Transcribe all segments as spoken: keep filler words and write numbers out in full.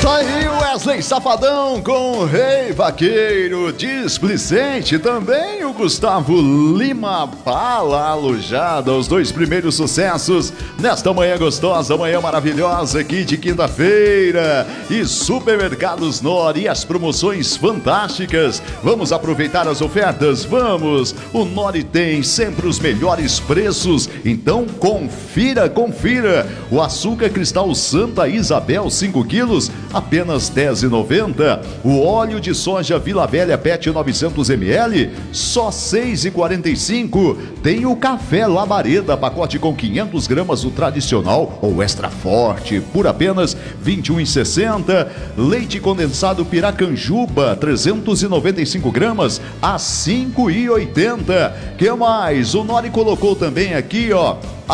aí, Wesley Safadão com o Rei Vaqueiro Displicente, também o Gustavo Lima, Bala Alujada, os dois primeiros sucessos nesta manhã gostosa, manhã maravilhosa aqui de quinta-feira. E Supermercados Nori e as promoções fantásticas. Vamos aproveitar as ofertas? Vamos! O Nori tem sempre os melhores preços, então confira, confira. O açúcar cristal Santa Isabel cinco quilos, apenas dez reais e noventa centavos. O óleo de soja Vila Velha Pet novecentos mililitros, só seis reais e quarenta e cinco centavos. Tem o café Labareda, pacote com quinhentas gramas, o tradicional ou extra forte, por apenas vinte e um reais e sessenta centavos. Leite condensado Piracanjuba, trezentas e noventa e cinco gramas, a cinco reais e oitenta centavos. Que mais? O Nori colocou também aqui, ó,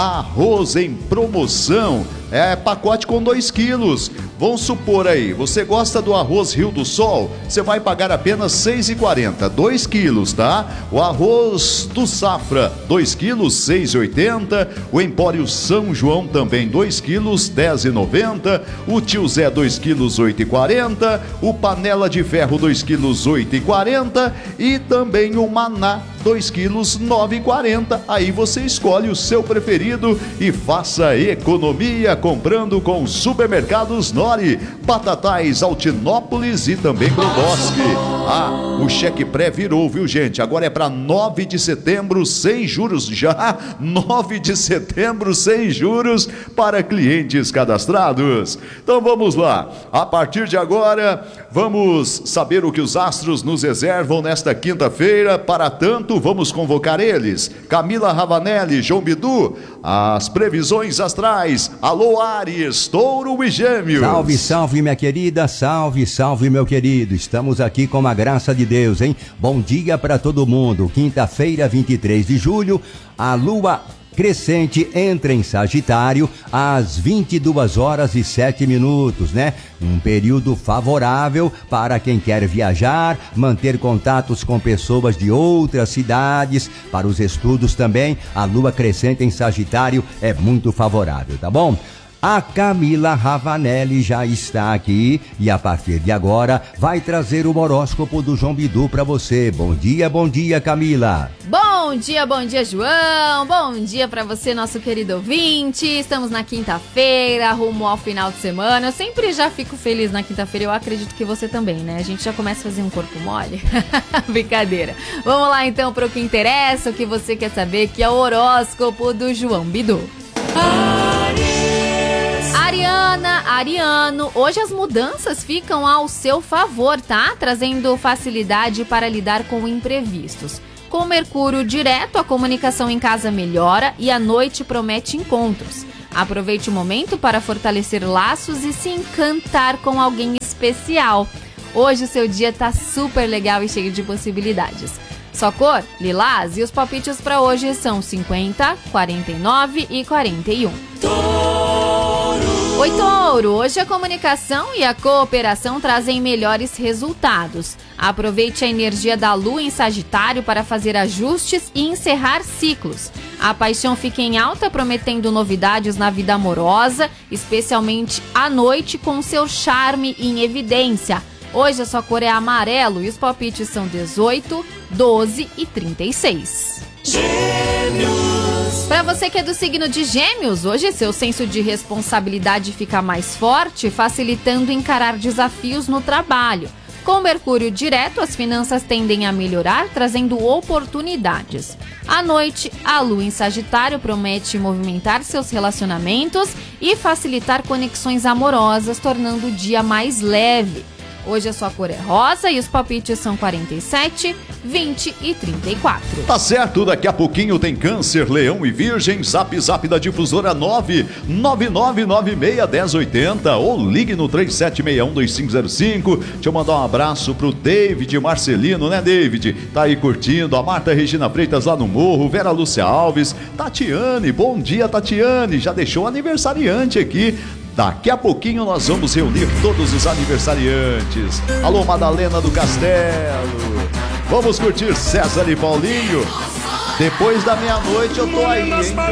arroz em promoção, é pacote com dois quilos. Vamos supor aí, você gosta do arroz Rio do Sol? Você vai pagar apenas seis reais e quarenta centavos, dois quilos, tá? O arroz do Safra, dois quilos, seis reais e oitenta centavos. O Empório São João também, dois quilos, dez reais e noventa centavos. O Tio Zé, dois quilos, oito reais e quarenta centavos. O Panela de Ferro, dois quilos, oito reais e quarenta centavos. E também o Maná, dois quilos, nove reais e quarenta centavos. Aí você escolhe o seu preferido e faça economia comprando com Supermercados Nori. Batatais, Altinópolis e também Brodowski. Ah, o cheque pré virou, viu, gente? Agora é para nove de setembro sem juros já. nove de setembro sem juros para clientes cadastrados. Então vamos lá. A partir de agora, vamos saber o que os astros nos reservam nesta quinta-feira. Para tanto, vamos convocar eles. Camila Ravanelli, João Bidu, as previsões astrais. Alô, Áries, Touro e Gêmeos. Salve, salve, minha querida, salve, salve, meu querido. Estamos aqui com a graça de Deus, hein? Bom dia para todo mundo. Quinta-feira, vinte e três de julho, a lua crescente entra em Sagitário às vinte e duas horas e sete minutos, né? Um período favorável para quem quer viajar, manter contatos com pessoas de outras cidades, para os estudos também. A lua crescente em Sagitário é muito favorável, tá bom? A Camila Ravanelli já está aqui e a partir de agora vai trazer o horóscopo do João Bidu para você. Bom dia, bom dia, Camila. Bom dia, bom dia, João. Bom dia para você, nosso querido ouvinte. Estamos na quinta-feira, rumo ao final de semana. Eu sempre já fico feliz na quinta-feira, eu acredito que você também, né? A gente já começa a fazer um corpo mole. Brincadeira. Vamos lá então para o que interessa, o que você quer saber, que é o horóscopo do João Bidu. Ariana, Ariano, hoje as mudanças ficam ao seu favor, tá? Trazendo facilidade para lidar com imprevistos. Com Mercúrio direto, a comunicação em casa melhora e a noite promete encontros. Aproveite o momento para fortalecer laços e se encantar com alguém especial. Hoje o seu dia tá super legal e cheio de possibilidades. Sua cor, lilás, e os palpites para hoje são cinquenta, quarenta e nove e quarenta e um. Oi, Touro! Hoje a comunicação e a cooperação trazem melhores resultados. Aproveite a energia da Lua em Sagitário para fazer ajustes e encerrar ciclos. A paixão fica em alta, prometendo novidades na vida amorosa, especialmente à noite, com seu charme em evidência. Hoje a sua cor é amarelo e os palpites são dezoito, doze e trinta e seis. Para você que é do signo de Gêmeos, hoje seu senso de responsabilidade fica mais forte, facilitando encarar desafios no trabalho. Com Mercúrio direto, as finanças tendem a melhorar, trazendo oportunidades. À noite, a Lua em Sagitário promete movimentar seus relacionamentos e facilitar conexões amorosas, tornando o dia mais leve. Hoje a sua cor é rosa e os palpites são quarenta e sete, vinte e trinta e quatro. Tá certo, daqui a pouquinho tem Câncer, Leão e Virgem. Zap Zap da Difusora nove nove nove nove seis um zero oito zero ou ligue no três sete seis um dois cinco zero cinco. Deixa eu mandar um abraço pro David Marcelino, né, David? Tá aí curtindo. A Marta Regina Freitas lá no Morro, Vera Lúcia Alves, Tatiane, bom dia, Tatiane. Já deixou o aniversariante aqui. Daqui a pouquinho nós vamos reunir todos os aniversariantes. Alô, Madalena do Castelo. Vamos curtir César e Paulinho. Depois da meia-noite eu tô aí, hein?